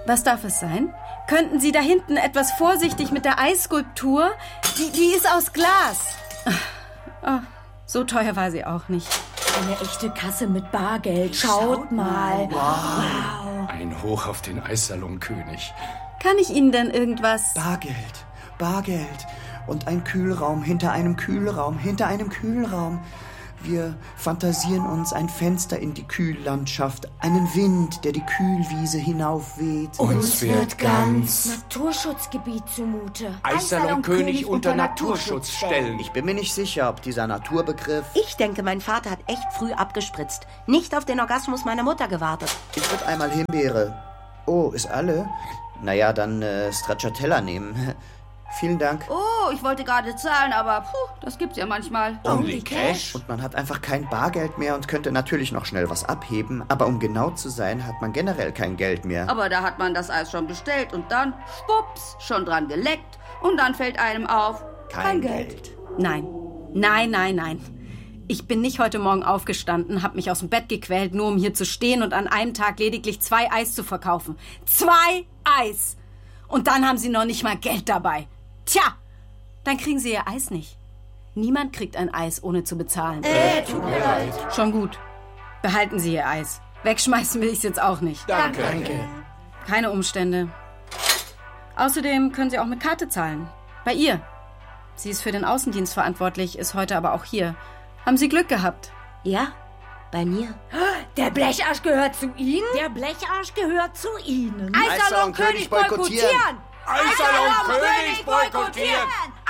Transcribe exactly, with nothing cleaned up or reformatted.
Was darf es sein? Könnten Sie da hinten etwas vorsichtig mit der Eisskulptur? Die, die ist aus Glas. Oh, so teuer war sie auch nicht. Eine echte Kasse mit Bargeld. Schaut, Schaut mal. Wow. wow. Ein Hoch auf den Eissalon-König. Kann ich Ihnen denn irgendwas... Bargeld, Bargeld. Und ein Kühlraum hinter einem Kühlraum, hinter einem Kühlraum. Wir fantasieren uns ein Fenster in die Kühllandschaft, einen Wind, der die Kühlwiese hinaufweht. Uns wird ganz Naturschutzgebiet zumute. Eissalon-König unter Naturschutz stellen. Ich bin mir nicht sicher, ob dieser Naturbegriff... Ich denke, mein Vater hat echt früh abgespritzt. Nicht auf den Orgasmus meiner Mutter gewartet. Ich würde einmal Himbeere. Oh, ist alle? Naja, dann äh, Stracciatella nehmen. Vielen Dank. Oh, ich wollte gerade zahlen, aber puh, das gibt's ja manchmal. Only Cash? Und man hat einfach kein Bargeld mehr und könnte natürlich noch schnell was abheben. Aber um genau zu sein, hat man generell kein Geld mehr. Aber da hat man das Eis schon bestellt und dann, schwupps, schon dran geleckt. Und dann fällt einem auf, Kein, kein Geld. Geld. Nein, nein, nein, nein. Ich bin nicht heute Morgen aufgestanden, habe mich aus dem Bett gequält, nur um hier zu stehen und an einem Tag lediglich zwei Eis zu verkaufen. Zwei Eis! Und dann haben Sie noch nicht mal Geld dabei. Tja, dann kriegen Sie Ihr Eis nicht. Niemand kriegt ein Eis, ohne zu bezahlen. Äh, tut mir leid. Schon gut. Behalten Sie Ihr Eis. Wegschmeißen will ich es jetzt auch nicht. Danke. Danke. Keine Umstände. Außerdem können Sie auch mit Karte zahlen. Bei ihr. Sie ist für den Außendienst verantwortlich, ist heute aber auch hier. Haben Sie Glück gehabt? Ja, bei mir. Der Blecharsch gehört zu Ihnen? Der Blecharsch gehört zu Ihnen. Eissalon-König boykottieren! Eissalon-König boykottieren!